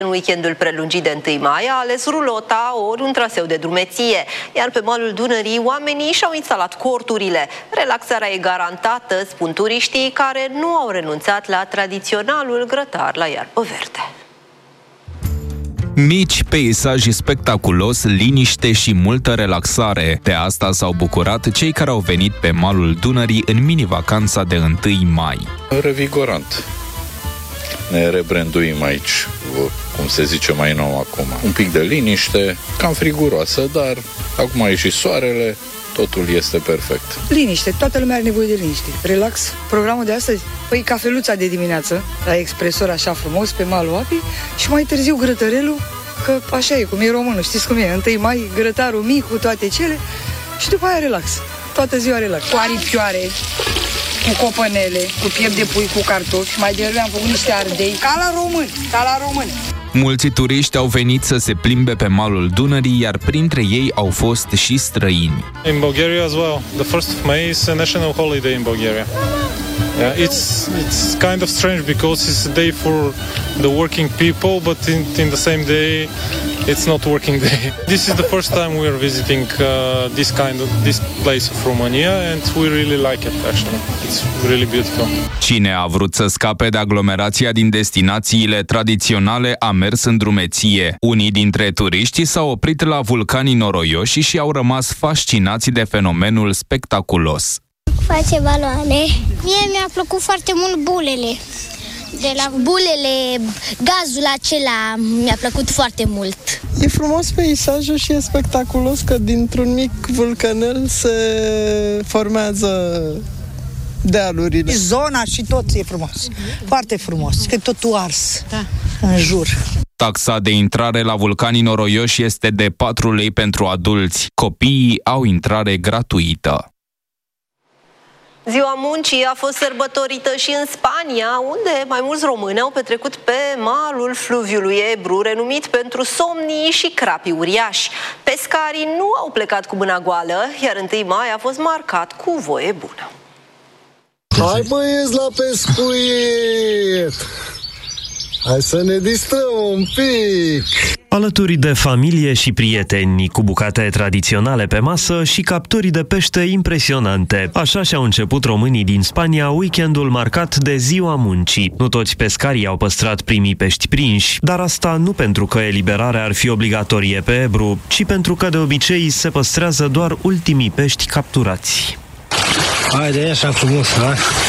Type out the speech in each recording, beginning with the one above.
În weekendul prelungit de 1 mai a ales rulota ori un traseu de drumeție, iar pe malul Dunării oamenii și-au instalat corturile. Relaxarea e garantată, spun turiștii care nu au renunțat la tradiționalul grătar la iarbă verde. Mici, peisaj spectaculos, liniște și multă relaxare. De asta s-au bucurat cei care au venit pe malul Dunării în mini-vacanța de 1 mai. Revigorant. Ne rebranduim aici, cum se zice mai nou acum. Un pic de liniște, cam friguroasă, dar acum a ieșit soarele, totul este perfect. Liniște, toată lumea are nevoie de liniște. Relax. Programul de astăzi, păi cafeluța de dimineață, la expresor așa frumos, pe malul apii, și mai târziu grătărelul, că așa e, cum e românul, știți cum e, 1 mai, grătarul mic cu toate cele, și după aia relax. Toată ziua relax. Cu aripioare, cu copănele, cu piept de pui, cu cartofi, mai devreme am făcut niște ardei, ca la români. Mulți turiști au venit să se plimbe pe malul Dunării, iar printre ei au fost și străini. In Bulgaria as well. The 1st of May is a national holiday in Bulgaria. Yeah, it's kind of strange because it's a day for the working people, but in the same day it's not working day. This is the first time we are visiting this place of Romania, and we really like it actually. It's really beautiful. Cine a vrut să scape de aglomerația din destinațiile tradiționale a mers în drumeție. Unii dintre turiști s-au oprit la vulcanii noroioși și au rămas fascinați de fenomenul spectaculos. Face baloane. Mie mi-a plăcut foarte mult bulele. De la bulele, gazul acela mi-a plăcut foarte mult. E frumos peisajul și e spectaculos că dintr-un mic vulcanel se formează dealurile. Zona și tot e frumos. Foarte frumos. Că totul ars în jur. Taxa de intrare la vulcanii noroioși este de 4 lei pentru adulți. Copiii au intrare gratuită. Ziua muncii a fost sărbătorită și în Spania, unde mai mulți români au petrecut pe malul fluviului Ebru, renumit pentru somnii și crapii uriași. Pescarii nu au plecat cu mâna goală, iar 1 mai a fost marcat cu voie bună. Hai băieți la pescuit! Hai să ne distrăm un pic! Alături de familie și prieteni, cu bucate tradiționale pe masă și capturi de pește impresionante. Așa și-au început românii din Spania weekendul marcat de Ziua Muncii. Nu toți pescarii au păstrat primii pești prinși, dar asta nu pentru că eliberarea ar fi obligatorie pe Ebru, ci pentru că de obicei se păstrează doar ultimii pești capturați. Haide, așa frumos, ha?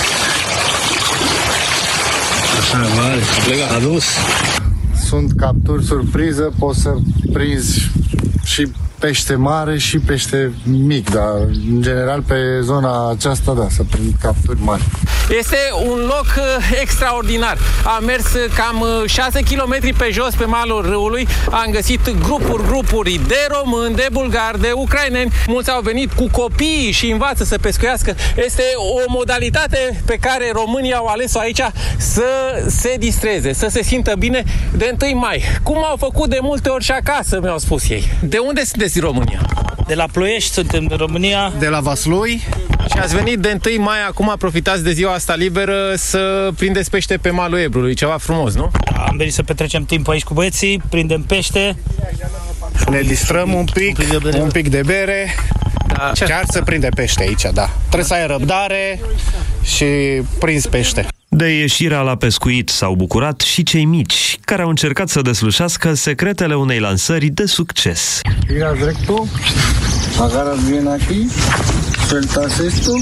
Așa, mare, adus. Sunt capturi surpriză, poți să prinzi și pește mare și pește mic, dar în general pe zona aceasta, da, să prind capturi mari. Este un loc extraordinar. Am mers cam 6 km pe jos pe malul râului, am găsit grupuri de români, de bulgari, de ucraineni. Mulți au venit cu copiii și învață să pescuiască. Este o modalitate pe care românii au ales-o aici să se distreze, să se simtă bine de 1 mai. Cum au făcut de multe ori și acasă, mi-au spus ei. De unde sunteți din România? De la Ploiești suntem, de România. De la Vaslui. Și ați venit de 1 mai, acum profitați de ziua asta liberă să prindeți pește pe malul Ebrului, ceva frumos, nu? Am venit să petrecem timp aici cu băieții, prindem pește. Ne distrăm un pic de bere. Da. Chiar să prinde pește aici, da. Trebuie să ai răbdare și prinzi pește. De ieșirea la pescuit s-au bucurat și cei mici, care au încercat să deslușească secretele unei lansări de succes. Ira directul, agarrați bien aquí, sueltas esto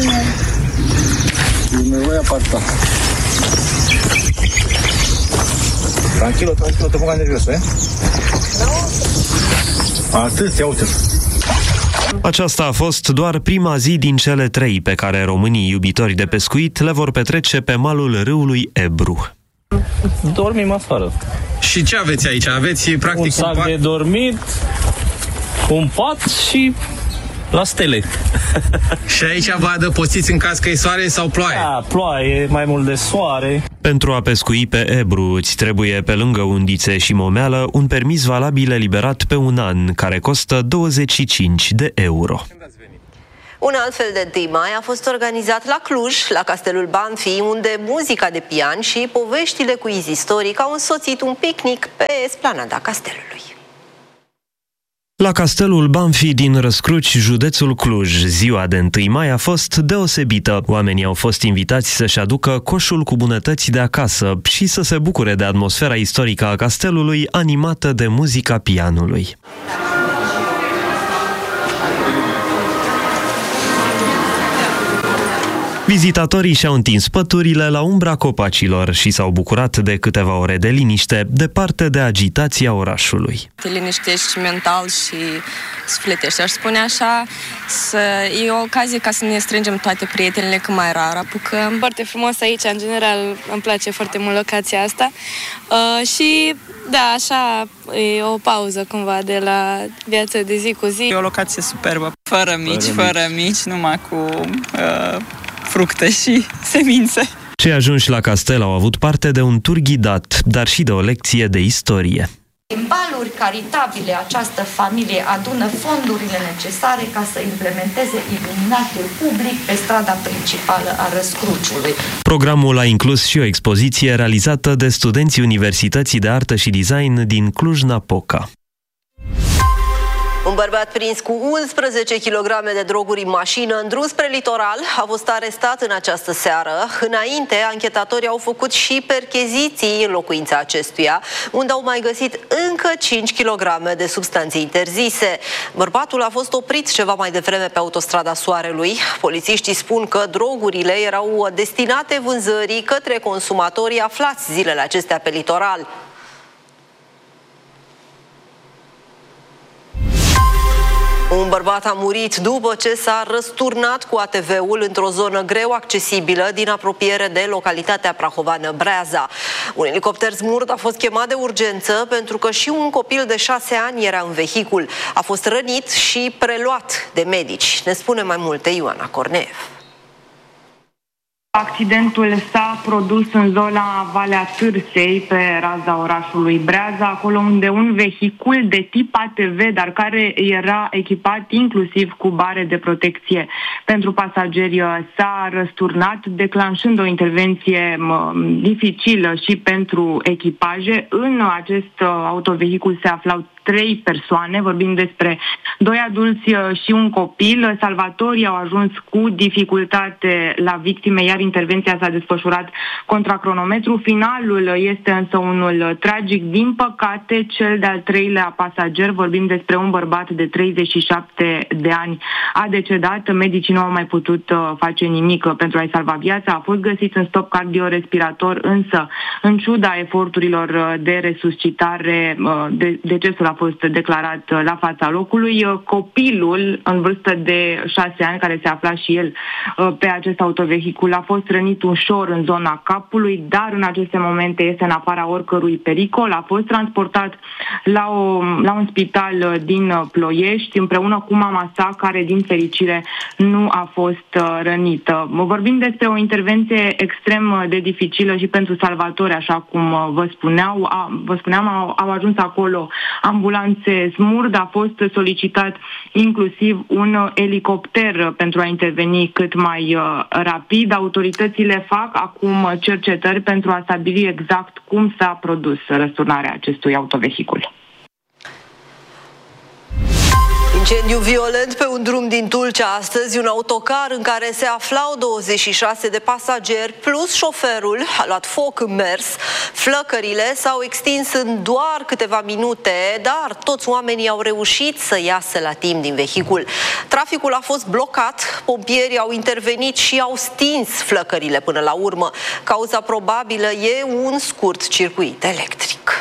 y me voy a apartar. Tranquilo, te pongas nervios, Atât, ia uite. Aceasta a fost doar prima zi din cele 3 pe care românii iubitori de pescuit le vor petrece pe malul râului Ebru. Dormim afară. Și ce aveți aici? Aveți practic un sac de dormit, un pat și la stele. Și aici vă adăpostiți în caz că e soare sau ploaie? Da, ploaie, mai mult de soare. Pentru a pescui pe Ebru îți trebuie, pe lângă undițe și momeală, un permis valabil eliberat pe 1 an, care costă 25 de euro. Un alt fel de 1 mai a fost organizat la Cluj, la Castelul Banfi, unde muzica de pian și poveștile cu iz istoric au însoțit un picnic pe esplanada castelului. La Castelul Banfi din Răscruci, județul Cluj, ziua de 1 mai a fost deosebită. Oamenii au fost invitați să-și aducă coșul cu bunătăți de acasă și să se bucure de atmosfera istorică a castelului, animată de muzica pianului. Vizitatorii și-au întins păturile la umbra copacilor și s-au bucurat de câteva ore de liniște, departe de agitația orașului. Te liniștești mental și sufletești, aș spune așa. E o ocazie ca să ne strângem toate prietenele, că mai rar apucăm. Foarte frumos aici, în general, îmi place foarte mult locația asta. Și, da, așa, e o pauză cumva de la viața de zi cu zi. E o locație superbă, fără mici, numai cu fructe și semințe. Cei ajunși la castel au avut parte de un tur ghidat, dar și de o lecție de istorie. Din baluri caritabile, această familie adună fondurile necesare ca să implementeze iluminatul public pe strada principală a Răscruciului. Programul a inclus și o expoziție realizată de studenții Universității de Artă și Design din Cluj-Napoca. Un bărbat prins cu 11 kg de droguri în mașină în drum spre litoral a fost arestat în această seară. Înainte, anchetatorii au făcut și percheziții în locuința acestuia, unde au mai găsit încă 5 kg de substanțe interzise. Bărbatul a fost oprit ceva mai devreme pe autostrada Soarelui. Polițiștii spun că drogurile erau destinate vânzării către consumatorii aflați zilele acestea pe litoral. Un bărbat a murit după ce s-a răsturnat cu ATV-ul într-o zonă greu accesibilă din apropiere de localitatea prahoveană Breaza. Un elicopter Smurd a fost chemat de urgență pentru că și un copil de 6 ani era în vehicul. A fost rănit și preluat de medici. Ne spune mai multe Ioana Corneev. Accidentul s-a produs în zona Valea Târsei, pe raza orașului Breaza, acolo unde un vehicul de tip ATV, dar care era echipat inclusiv cu bare de protecție pentru pasageri, s-a răsturnat, declanșând o intervenție dificilă și pentru echipaje. În acest autovehicul se aflau 3 persoane, vorbim despre 2 adulți și un copil. Salvatorii au ajuns cu dificultate la victime, iar intervenția s-a desfășurat contra cronometru. Finalul este însă unul tragic. Din păcate, cel de-al 3-lea pasager, vorbim despre un bărbat de 37 de ani, a decedat. Medicii nu au mai putut face nimic pentru a-i salva viața. A fost găsit în stop cardiorespirator, însă, în ciuda eforturilor de resuscitare, decesul a fost declarat la fața locului. Copilul, în vârstă de 6 ani, care se afla și el pe acest autovehicul, a fost rănit ușor în zona capului, dar în aceste momente este în afara oricărui pericol. A fost transportat la un spital din Ploiești, împreună cu mama sa, care din fericire nu a fost rănită. Vorbim despre o intervenție extrem de dificilă și pentru salvatori, așa cum vă spuneam, au ajuns acolo ambulanțe Smurd, a fost solicitat inclusiv un elicopter pentru a interveni cât mai rapid. Autoritățile fac acum cercetări pentru a stabili exact cum s-a produs răsturnarea acestui autovehicul. Incendiu violent pe un drum din Tulcea astăzi. Un autocar în care se aflau 26 de pasageri plus șoferul a luat foc în mers. Flăcările s-au extins în doar câteva minute, dar toți oamenii au reușit să iasă la timp din vehicul. Traficul a fost blocat, pompierii au intervenit și au stins flăcările până la urmă. Cauza probabilă e un scurt circuit electric.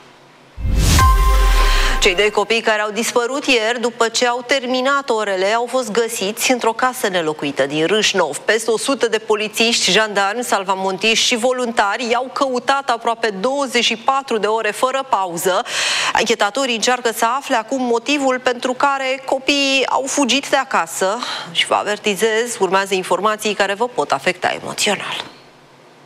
Cei 2 copii care au dispărut ieri după ce au terminat orele au fost găsiți într-o casă nelocuită din Râșnov. Peste 100 de polițiști, jandarmi, salvamontiști și voluntari i-au căutat aproape 24 de ore fără pauză. Anchetatorii încearcă să afle acum motivul pentru care copiii au fugit de acasă și vă avertizez, urmează informații care vă pot afecta emoțional.